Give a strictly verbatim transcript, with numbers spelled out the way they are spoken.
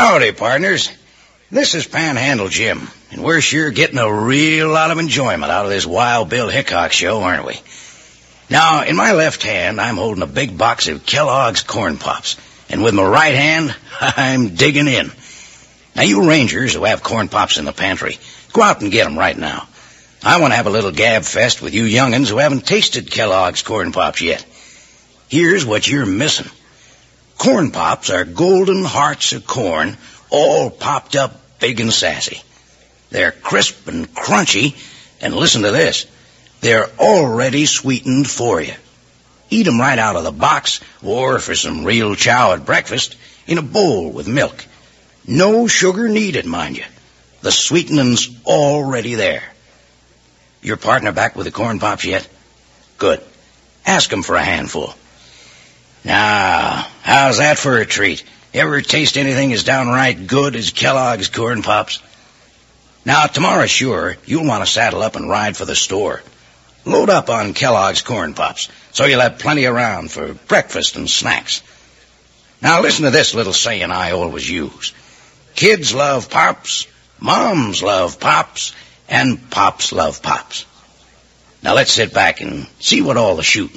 Howdy, partners. This is Panhandle Jim, and we're sure getting a real lot of enjoyment out of this Wild Bill Hickok show, aren't we? Now, in my left hand, I'm holding a big box of Kellogg's Corn Pops, and with my right hand, I'm digging in. Now, you Rangers who have Corn Pops in the pantry, go out and get 'em right now. I want to have a little gab fest with you young'uns who haven't tasted Kellogg's Corn Pops yet. Here's what you're missing. Corn Pops are golden hearts of corn, all popped up big and sassy. They're crisp and crunchy, and listen to this, they're already sweetened for you. Eat 'em right out of the box, or for some real chow at breakfast, in a bowl with milk. No sugar needed, mind you. The sweetening's already there. Your partner back with the Corn Pops yet? Good. Ask him for a handful. Now, how's that for a treat? Ever taste anything as downright good as Kellogg's Corn Pops? Now, tomorrow, sure, you'll want to saddle up and ride for the store. Load up on Kellogg's Corn Pops, so you'll have plenty around for breakfast and snacks. Now, listen to this little saying I always use. Kids love Pops, moms love Pops, and Pops love Pops. Now, let's sit back and see what all the shooting